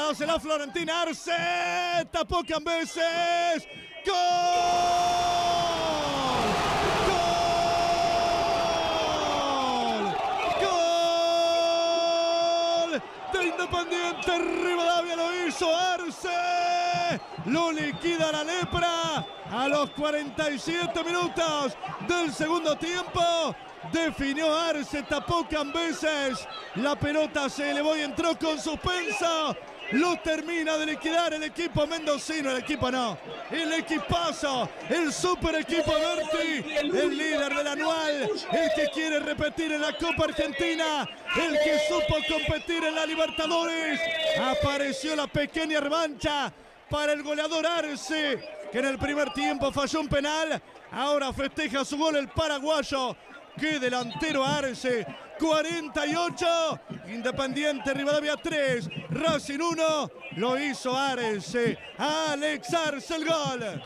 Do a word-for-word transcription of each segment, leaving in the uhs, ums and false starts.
hace la Florentina. Arce tapó Cambeses. ¡Gol! ¡Gol! ¡Gol! De Independiente Rivadavia, lo hizo Arce. Lo liquida la lepra a los cuarenta y siete minutos del segundo tiempo. Definió Arce, tapó Cambeses. La pelota se elevó y entró con suspenso. Lo termina de liquidar el equipo mendocino. El equipo no, el equipazo, el super equipo Berti, el líder del anual, el que quiere repetir en la Copa Argentina, el que supo competir en la Libertadores. Apareció la pequeña revancha para el goleador Arce, que en el primer tiempo falló un penal. Ahora festeja su gol el paraguayo. ¡Qué delantero Arce! cuarenta y ocho, Independiente Rivadavia tres, Racing uno, lo hizo Arce. Alex Arce el gol.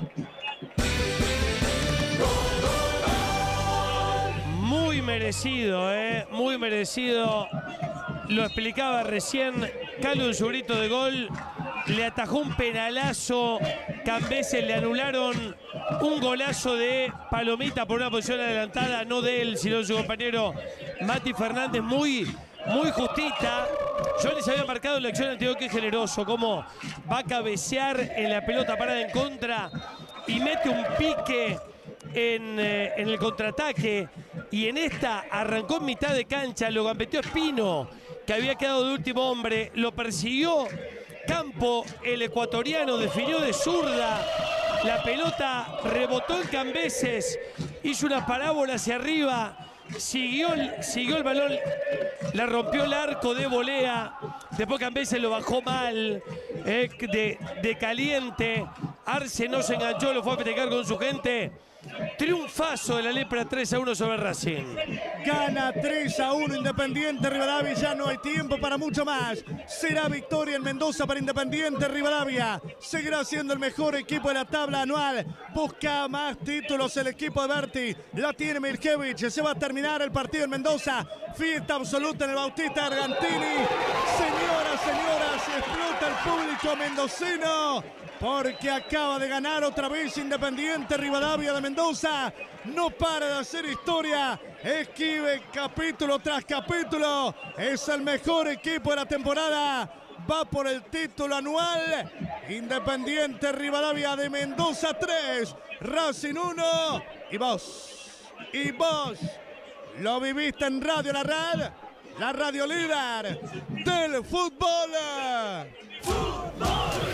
Muy merecido, ¿eh? Muy merecido. Lo explicaba recién Calu en su grito de gol. Le atajó un penalazo. Cambeses le anularon un golazo de Palomita por una posición adelantada, no de él, sino de su compañero Mati Fernández. Muy, muy justita. Yo les había marcado en la acción anterior que generoso, cómo va a cabecear en la pelota parada en contra y mete un pique en, eh, en el contraataque. Y en esta arrancó en mitad de cancha, lo gambeteó Espino, que había quedado de último hombre, lo persiguió Campo, el ecuatoriano, definió de zurda. La pelota rebotó en Cambeses, hizo una parábola hacia arriba, siguió el, siguió el balón, la rompió el arco de volea. Después Cambeses lo bajó mal, eh, de, de caliente. Arce no se enganchó, lo fue a festejar con su gente. Triunfazo de la lepra, tres a uno sobre Racing. Gana tres a uno Independiente Rivadavia. Ya no hay tiempo para mucho más. Será victoria en Mendoza para Independiente Rivadavia. Seguirá siendo el mejor equipo de la tabla anual. Busca más títulos el equipo de Berti. La tiene Mirkevich. Se va a terminar el partido en Mendoza. Fiesta absoluta en el Bautista Argantini. Señoras, señoras, explota el público mendocino, porque acaba de ganar otra vez Independiente Rivadavia de Mendoza. No para de hacer historia. Esquive capítulo tras capítulo. Es el mejor equipo de la temporada. Va por el título anual. Independiente Rivadavia de Mendoza tres, Racing uno. Y vos, y vos, lo viviste en Radio La Red, la radio líder del fútbol. ¡Fútbol!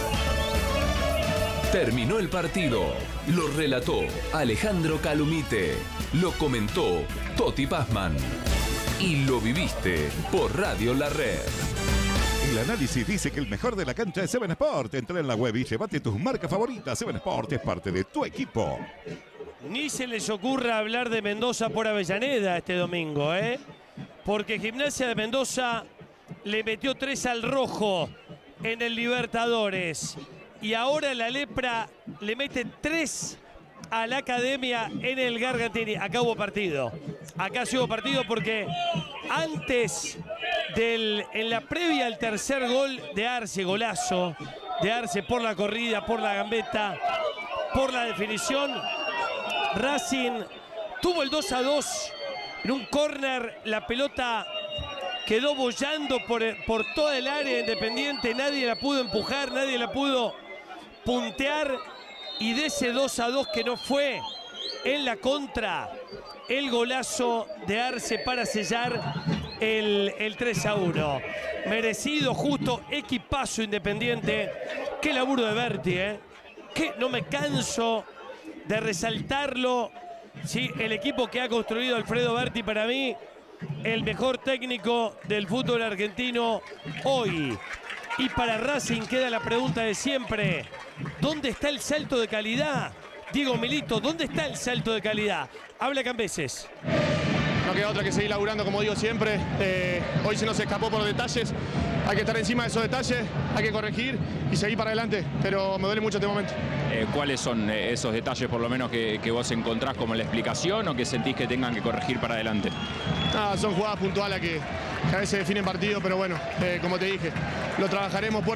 Terminó el partido. Lo relató Alejandro Calumite. Lo comentó Toti Pazman. Y lo viviste por Radio La Red. El análisis dice que el mejor de la cancha es Seven Sport. Entra en la web y llévate tus marcas favoritas. Seven Sport es parte de tu equipo. Ni se les ocurra hablar de Mendoza por Avellaneda este domingo, ¿eh? Porque Gimnasia de Mendoza le metió tres al rojo en el Libertadores. Y ahora la lepra le mete tres a la Academia en el Gargantini. Acá hubo partido. Acá sí hubo partido porque antes del, en la previa al tercer gol de Arce, golazo de Arce por la corrida, por la gambeta, por la definición, Racing tuvo el dos a dos en un córner. La pelota quedó bollando por, por toda el área Independiente. Nadie la pudo empujar, nadie la pudo puntear. Y de ese dos a dos que no fue en la contra, el golazo de Arce para sellar el, el tres a uno. Merecido, justo, equipazo Independiente. Qué laburo de Berti, ¿eh? Que no me canso de resaltarlo. Sí, el equipo que ha construido Alfredo Berti, para mí, el mejor técnico del fútbol argentino hoy. Y para Racing queda la pregunta de siempre: ¿dónde está el salto de calidad? Diego Milito, ¿dónde está el salto de calidad? Habla Cambeses. No queda otra que seguir laburando, como digo siempre. Eh, hoy se nos escapó por detalles. Hay que estar encima de esos detalles, hay que corregir y seguir para adelante. Pero me duele mucho este momento. Eh, ¿Cuáles son esos detalles, por lo menos, que, que vos encontrás como la explicación o que sentís que tengan que corregir para adelante? Ah, son jugadas puntuales que, que a veces definen partido, pero bueno, eh, como te dije, lo trabajaremos.